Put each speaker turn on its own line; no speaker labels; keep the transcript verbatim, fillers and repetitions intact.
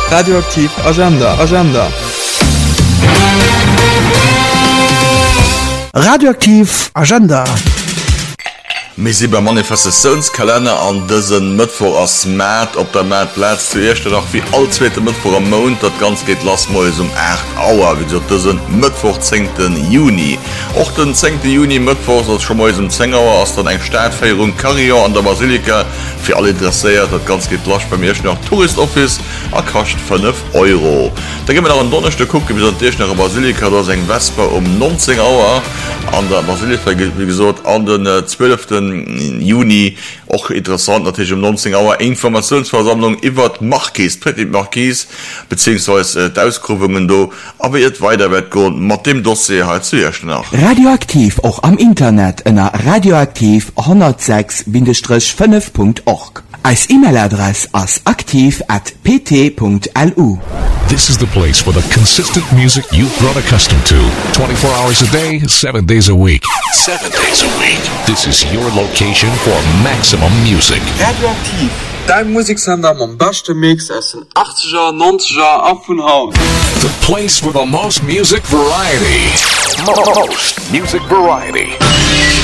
Radioaktiv Agenda Agenda
Radioaktiv Agenda.
Me si bei Manifestationskalender an dëssen Mëttwoch ass Mät op der Mät Plätz zuerst nach wie allzwete Mëttwoch am Mount, dat ganz geht lass moes um acht Auer wie dëssen Mëttwoch zehnten Juni. Och den zehnten Juni Mëttwoch ass schon moes um zehn Auer ass dann eng Staatfeierung Carillon an der Basilika fir alle Dresséiert, dat ganz geht lasch beim Mirch nach Touristoffice a kascht fünf Euro. Da gi an Donnerchte kucke wie Dich nach der Basilika da seg Vesper um neunzehn Auer an der Basilika wie gesot an den äh, zwölften Juni auch interessant natürlich um neunzehn Uhr Informationsversammlung iwwer Marquis Petit Marquis beziehungsweise äh, Ausgrubungen do aber jetzt weiter wird go mat dem Dossier halt zuerst nach
Radioaktiv auch am Internet in radioaktiv hundertsechs fünf Punkt org als E-Mail-Adresse als aktiv at p t Punkt l u.
This is the place for the consistent music you've grown accustomed to. twenty-four hours a day, seven days a week. Seven days a week. This is your location for maximum music.
Radioaktiv. Dein Musiksender am beste Mix aus den achtziger, neunziger ab von Haus.
The place for the most music variety. Most music variety.